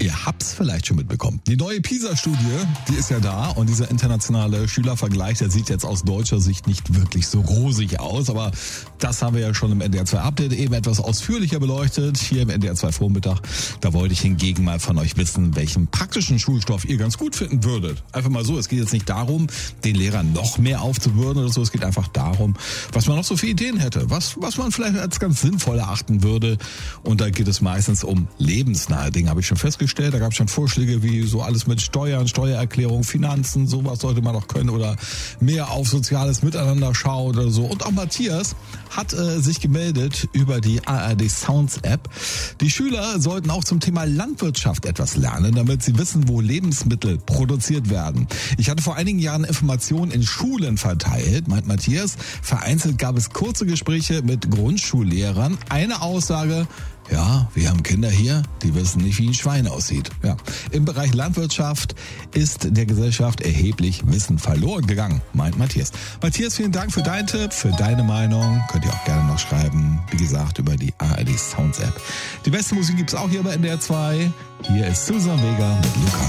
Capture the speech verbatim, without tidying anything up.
Ihr habt's vielleicht schon mitbekommen. Die neue PISA-Studie, die ist ja da und dieser internationale Schülervergleich, der sieht jetzt aus deutscher Sicht nicht wirklich so rosig aus, aber das haben wir ja schon im N D R zwei Update eben etwas ausführlicher beleuchtet, hier im N D R zwei Vormittag. Da wollte ich hingegen mal von euch wissen, welchen praktischen Schulstoff ihr ganz gut finden würdet. Einfach mal so, es geht jetzt nicht darum, den Lehrern noch mehr aufzubürden oder so, es geht einfach darum, was man noch so für Ideen hätte, was, was man vielleicht als ganz sinnvoll erachten würde, und da geht es meistens um lebensnahe Dinge, habe ich schon festgestellt. Da gab es schon Vorschläge wie so alles mit Steuern, Steuererklärung, Finanzen, sowas sollte man noch können oder mehr auf soziales Miteinander schauen oder so. Und auch Matthias hat äh, sich gemeldet über die A R D Sounds App. Die Schüler sollten auch zum Thema Landwirtschaft etwas lernen, damit sie wissen, wo Lebensmittel produziert werden. Ich hatte vor einigen Jahren Informationen in Schulen verteilt, meint Matthias. Vereinzelt gab es kurze Gespräche mit Grundschullehrern. Eine Aussage: Ja, wir haben Kinder hier, die wissen nicht, wie ein Schwein aussieht. Ja. Im Bereich Landwirtschaft ist der Gesellschaft erheblich Wissen verloren gegangen, meint Matthias. Matthias, vielen Dank für deinen Tipp, für deine Meinung. Könnt ihr auch gerne noch schreiben, wie gesagt, über die A R D Sounds App. Die beste Musik gibt's auch hier bei N D R zwei. Hier ist Susan Vega mit Luca.